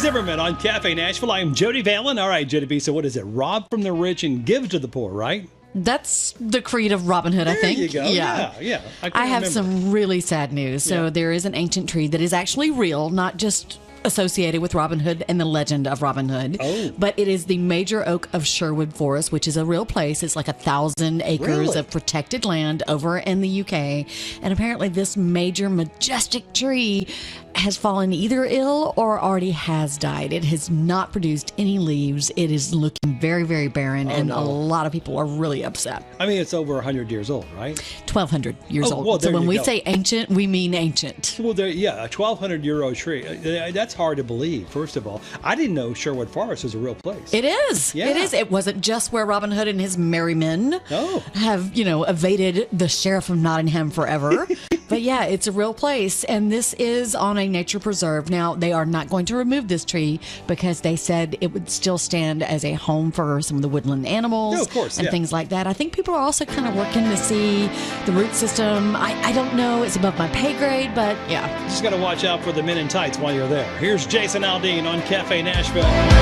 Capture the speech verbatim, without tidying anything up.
Zimmerman on Cafe Nashville. I am Jody Valen. All right, Jody B. So what is it? Rob from the rich and give to the poor, right? That's the creed of Robin Hood, There I think. you go. Yeah, yeah. I, I have remember. some really sad news. So Yeah. there is an ancient tree that is actually real, not just associated with Robin Hood and the legend of Robin Hood. Oh. But it is the major oak of Sherwood Forest, which is a real place. It's like a thousand acres Really? of protected land over in the U K. And apparently this major majestic tree has fallen either ill or already has died. It has not produced any leaves. It is looking very, very barren, and no. a lot of people are really upset. I mean, it's over one hundred years old, right? twelve hundred years Oh, old. well, so there when you we go. say ancient, we mean ancient. Well, there, yeah, a twelve hundred year old tree. Uh, That's hard to believe, first of all. I didn't know Sherwood Forest was a real place. It is. Yeah. It is. It wasn't just where Robin Hood and his merry men Oh. have, you know, evaded the sheriff of Nottingham forever. But yeah, it's a real place. And this is on a nature preserve. Now, they are not going to remove this tree because they said it would still stand as a home for some of the woodland animals Yeah, of course, and yeah. things like that. I think people are also kind of working to see the root system. I, I don't know. It's above my pay grade, but yeah. Just got to watch out for the men in tights while you're there. Here's Jason Aldean on Cafe Nashville.